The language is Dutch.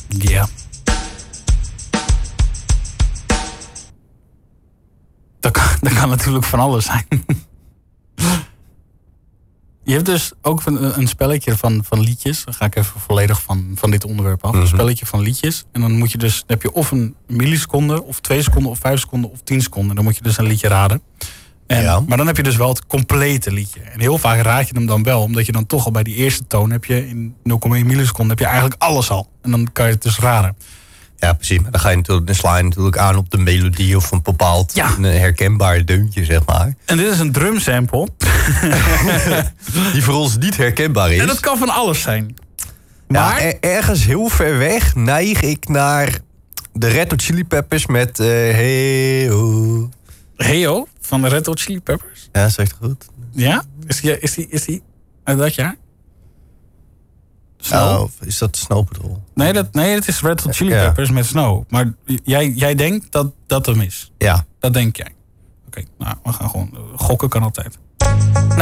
Ja. Dat kan natuurlijk van alles zijn. Je hebt dus ook een spelletje van liedjes. Dan ga ik even volledig van dit onderwerp af. Een spelletje van liedjes. En dan moet je dus, dan heb je of een milliseconde, of 2 seconden, of 5 seconden, of 10 seconden. Dan moet je dus een liedje raden. Maar dan heb je dus wel het complete liedje. En heel vaak raad je hem dan wel, omdat je dan toch al bij die eerste toon heb je in 0,1 milliseconde heb je eigenlijk alles al. En dan kan je het dus raden. Ja, precies. Maar dan sla je natuurlijk aan op de melodie of een bepaald een herkenbaar deuntje, zeg maar. En dit is een drumsample. Die voor ons niet herkenbaar is. En dat kan van alles zijn. Maar ergens heel ver weg neig ik naar de Red Hot Chili Peppers met Hey-O. Hey-O van de Red Hot Chili Peppers? Ja, zegt het goed. Ja? Is die uit dat jaar? Snow? Of is dat Snow Patrol? Nee, het is Red Hot Chili Peppers met Snow. Maar jij denkt dat dat hem is? Ja. Dat denk jij? Oké, nou, we gaan gewoon gokken, kan altijd.